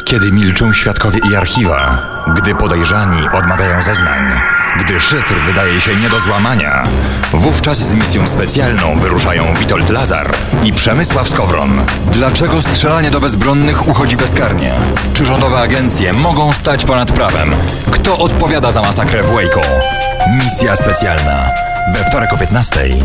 Kiedy milczą świadkowie i archiwa, gdy podejrzani odmawiają zeznań, gdy szyfr wydaje się nie do złamania, wówczas z misją specjalną wyruszają Witold Lazar i Przemysław Skowron. Dlaczego strzelanie do bezbronnych uchodzi bezkarnie? Czy rządowe agencje mogą stać ponad prawem? Kto odpowiada za masakrę w Waco? Misja specjalna. We wtorek o 15:00.